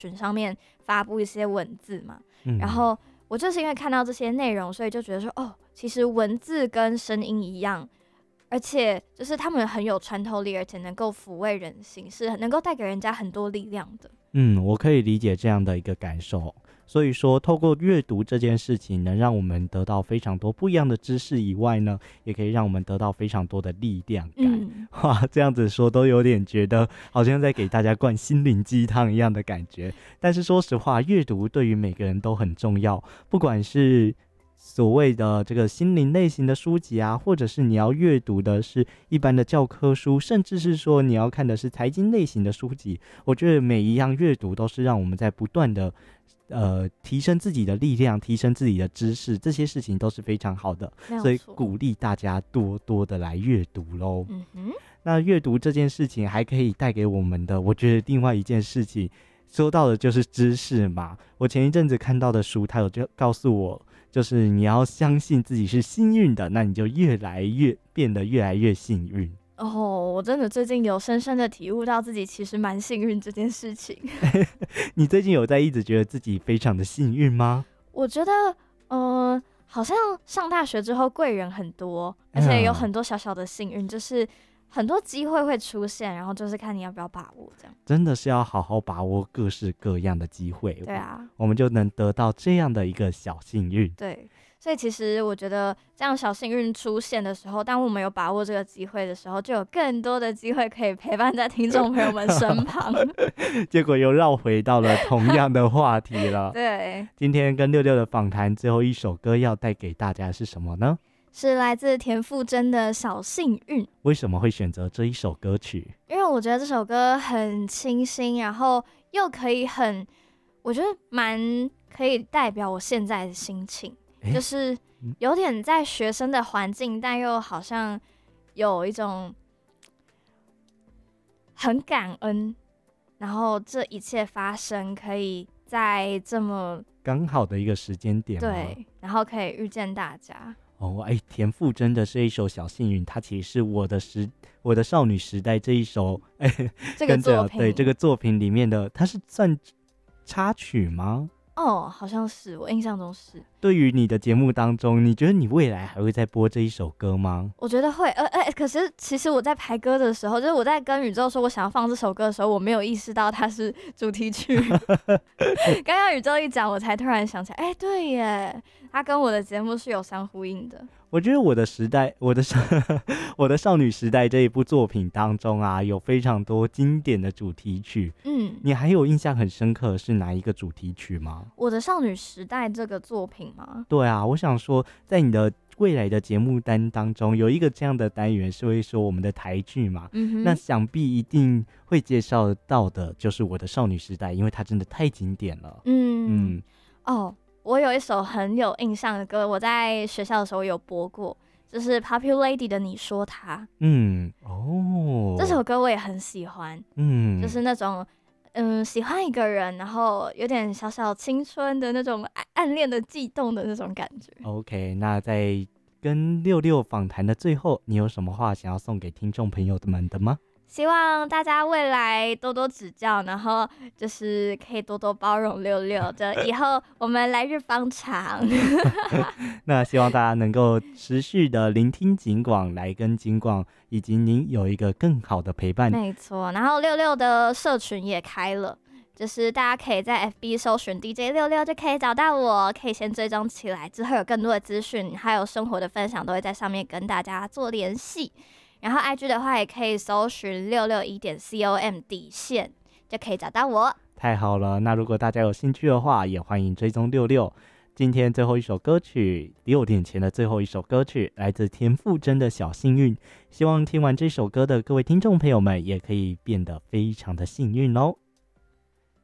群上面发布一些文字嘛，然后我就是因为看到这些内容，所以就觉得说，哦，其实文字跟声音一样，而且就是他们很有穿透力，而且能够抚慰人心，是能够带给人家很多力量的。 我可以理解这样的一个感受。所以说透过阅读这件事情能让我们得到非常多不一样的知识以外呢，也可以让我们得到非常多的力量感。哇，这样子说都有点觉得好像在给大家灌心灵鸡汤一样的感觉。但是说实话，阅读对于每个人都很重要，不管是所谓的这个心灵类型的书籍啊，或者是你要阅读的是一般的教科书，甚至是说你要看的是财经类型的书籍，我觉得每一样阅读都是让我们在不断的提升自己的力量，提升自己的知识，这些事情都是非常好的，所以鼓励大家多多的来阅读咯。那阅读这件事情还可以带给我们的，我觉得另外一件事情说到的就是知识嘛。我前一阵子看到的书，它有就告诉我，就是你要相信自己是幸运的，那你就变得越来越幸运。 我真的最近有深深的体悟到自己其实蛮幸运这件事情。 你最近有在一直觉得自己非常的幸运吗？ 我觉得好像上大学之后贵人很多，而且有很多小小的幸运，就是很多机会会出现，然后就是看你要不要把握，这样真的是要好好把握各式各样的机会。 对啊， 我们就能得到这样的一个小幸运。 对，所以其实我觉得这样小幸运出现的时候，当我们有把握这个机会的时候，就有更多的机会可以陪伴在听众朋友们身旁。 结果又绕回到了同样的话题了。 对， 今天跟六六的访谈最后一首歌要带给大家的是什么呢？ 是来自田馥甄的小幸运。 为什么会选择这一首歌曲？ 因为我觉得这首歌很清新，然后又可以我觉得蛮可以代表我现在的心情，就是有点在学生的环境，但又好像有一种很感恩，然后这一切发生可以在这么刚好的一个时间点， 对，然后可以遇见大家。 田馥甄的这一首小幸运，它其实是我的少女时代这一首这个作品， 对，这个作品里面的，它是算插曲吗？ 好像是，我印象中是。 对于你的节目当中，你觉得你未来还会再播这一首歌吗？ 我觉得会，可是其实我在排歌的时候，就是我在跟宇宙说我想要放这首歌的时候，我没有意识到它是主题曲。刚刚宇宙一讲，我才突然想起来，对耶，它跟我的节目是有相呼应的。 我觉得我的少女时代这一部作品当中啊，有非常多经典的主题曲。你还有印象很深刻是哪一个主题曲吗？ 我的少女时代这个作品吗？ 对啊，我想说，在你的未来的节目单当中，有一个这样的单元是会说我们的台剧嘛。那想必一定会介绍到的就是我的少女时代，因为它真的太经典了。 我有一首很有印象的歌，我在学校的时候有播过，就是 Popular Lady 的你说他。这首歌我也很喜欢。就是那种喜欢一个人，然后有点小小青春的那种暗恋的悸动的那种感觉。 OK， 那在跟六六访谈的最后，你有什么话想要送给听众朋友们的吗？ 希望大家未来多多指教，然后就是可以多多包容六六的，以后我们来日方长。 那希望大家能够持续的聆听警广，来跟警广以及您有一个更好的陪伴。 没错，然后六六的社群也开了，就是大家可以在 FB 搜寻 DJ66 就可以找到我，可以先追踪起来，之后有更多的资讯还有生活的分享都会在上面跟大家做联系。然后 IG 的话也可以搜寻661.com 底线就可以找到我。 太好了，那如果大家有兴趣的话，也欢迎追踪六六。今天最后一首歌曲，6点前的最后一首歌曲，来自田馥甄的小幸运。希望听完这首歌的各位听众朋友们，也可以变得非常的幸运哦。